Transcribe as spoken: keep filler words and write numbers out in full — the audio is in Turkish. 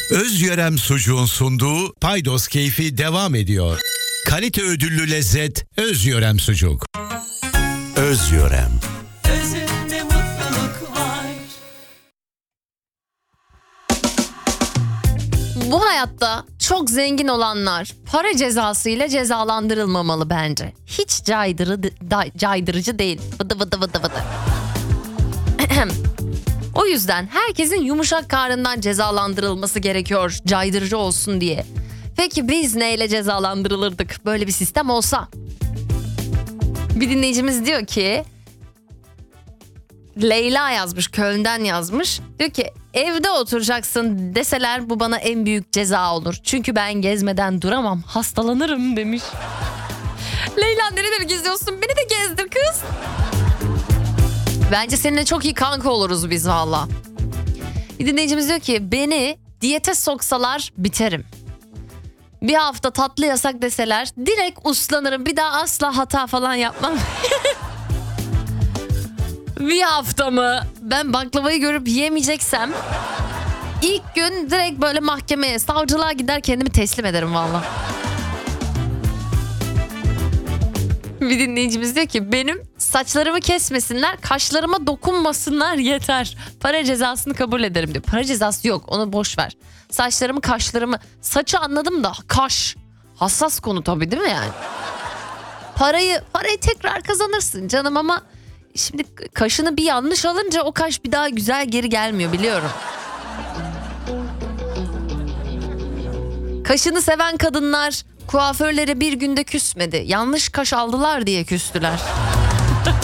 Özyörem Sucuğun sunduğu Paydos Keyfi devam ediyor. Kalite ödüllü lezzet Özyörem Sucuk. Özyörem. Özünde mutluluk var. Bu hayatta çok zengin olanlar para cezası ile cezalandırılmamalı bence. Hiç caydırı, da, caydırıcı değil. Vıdı vıdı vıdı vıdı. O yüzden herkesin yumuşak karnından cezalandırılması gerekiyor caydırıcı olsun diye. Peki biz neyle cezalandırılırdık böyle bir sistem olsa? Bir dinleyicimiz diyor ki, Leyla yazmış, Köln'den yazmış. Diyor ki evde oturacaksın deseler bu bana en büyük ceza olur. Çünkü ben gezmeden duramam, hastalanırım demiş. Leyla nereleri geziyorsun? Beni de gezdir kız. Bence seninle çok iyi kanka oluruz biz valla. Bir dinleyicimiz diyor ki beni diyete soksalar biterim. Bir hafta tatlı yasak deseler direkt uslanırım. Bir daha asla hata falan yapmam. Bir hafta mı? Ben baklavayı görüp yemeyeceksem ilk gün direkt böyle mahkemeye, savcılığa gider kendimi teslim ederim valla. Bir dinleyicimiz diyor ki benim saçlarımı kesmesinler, kaşlarıma dokunmasınlar yeter. Para cezasını kabul ederim diyor. Para cezası yok, onu boş ver. Saçlarımı, kaşlarımı, saçı anladım da kaş hassas konu tabii değil mi yani? Parayı parayı tekrar kazanırsın canım ama şimdi kaşını bir yanlış alınca o kaş bir daha güzel geri gelmiyor biliyorum. Kaşını seven kadınlar kuaförlere bir günde küsmedi. Yanlış kaş aldılar diye küstüler.